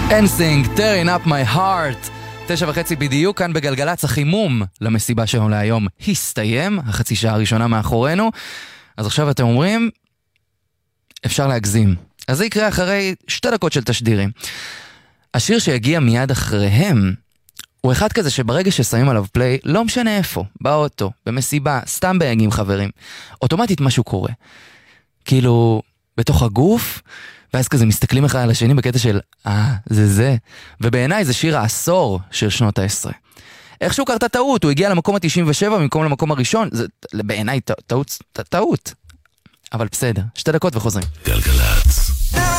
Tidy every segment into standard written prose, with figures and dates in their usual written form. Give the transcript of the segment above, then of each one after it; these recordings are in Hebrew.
NSYNC, Tearing Up My Heart. 9:30 בדיוק, כאן בגלגלץ. החימום למסיבה שלנו להיום הסתיים, החצי שעה הראשונה מאחורינו. אז עכשיו אתם אומרים, אפשר להגזים. אז זה יקרה אחרי 2 דקות של תשדירים. השיר שיגיע מיד אחריהם, הוא אחד כזה שברגע ששמים עליו פליי, לא משנה איפה, באוטו, במסיבה, סתם בהגים חברים, אוטומטית משהו קורה. כאילו, בתוך הגוף, ואז כזה מסתכלים אחד על השני בקטע של, זה. ובעיניי זה שיר העשור של שנות ה-10. איכשהו קרתה טעות, הוא הגיע למקום ה-97 במקום למקום הראשון, זה בעיניי טעות. אבל בסדר, 2 דקות וחוזרים. גלגלץ.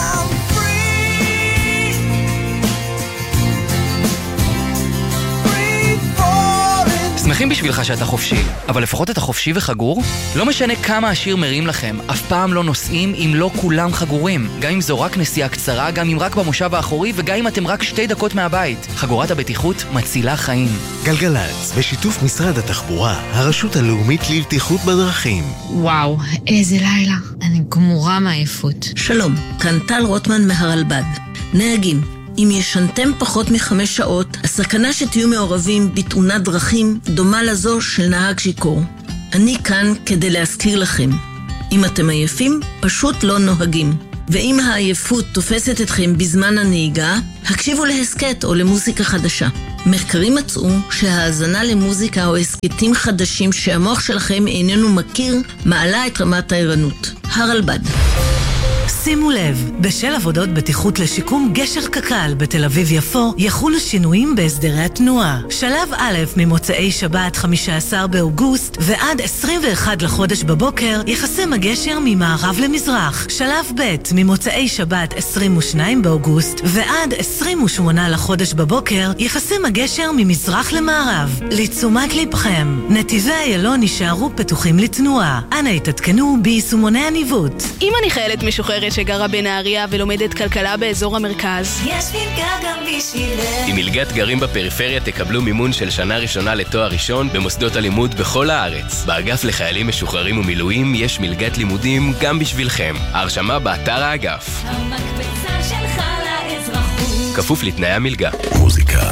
שמחים בשבילך שאתה חופשי, אבל לפחות אתה חופשי וחגור? לא משנה כמה השיר מרים לכם, אף פעם לא נוסעים אם לא כולם חגורים. גם אם זו רק נסיעה קצרה, גם אם רק במושב האחורי, וגם אם אתם רק 2 דקות מהבית. חגורת הבטיחות מצילה חיים. גלגלץ, בשיתוף משרד התחבורה, הרשות הלאומית לבטיחות בדרכים. וואו, איזה לילה. אני גמורה מעייפות. שלום, כאן טל רוטמן מהרלב"ד. נהגים, אם ישנתם פחות מ5 שעות, הסכנה שתהיו מעורבים בתאונת דרכים דומה לזו של נהג שיכור. אני כאן כדי להזכיר לכם. אם אתם עייפים, פשוט לא נוהגים. ואם העייפות תופסת אתכם בזמן הנהיגה, הקשיבו להסקט או למוזיקה חדשה. מחקרים מצאו שההאזנה למוזיקה או הסקטים חדשים שהמוח שלכם איננו מכיר, מעלה את רמת הערנות. הרלב"ד. שימו לב, בשל עבודות בטיחות לשיקום גשר קק"ל בתל אביב יפו, יחולו שינויים בהסדרי התנועה. שלב א' ממוצאי שבת 15 באוגוסט ועד 21 לחודש בבוקר יחסם הגשר ממערב למזרח. שלב ב' ממוצאי שבת 22 באוגוסט ועד 28 לחודש בבוקר יחסם הגשר ממזרח למערב. לתשומת לבכם, נתיבי איילון יישארו פתוחים לתנועה. אנא התעדכנו ביישומוני הניווט. אם אני חיילת משוחררת שגרה בנהריה ולומדת כלכלה באזור המרכז, יש מלגה גם בשבילך. עם מלגת גרים בפריפריה תקבלו מימון של שנה ראשונה לתואר ראשון במוסדות הלימוד בכל הארץ. באגף לחיילים משוחררים ומילואים יש מלגת לימודים גם בשבילכם. ההרשמה באתר האגף. המקפצה שלך לאזרחות. כפוף לתנאי המלגה. מוזיקה.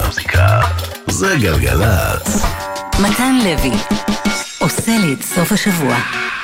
זה גלגלץ. מתן לוי עושה לי את סוף השבוע.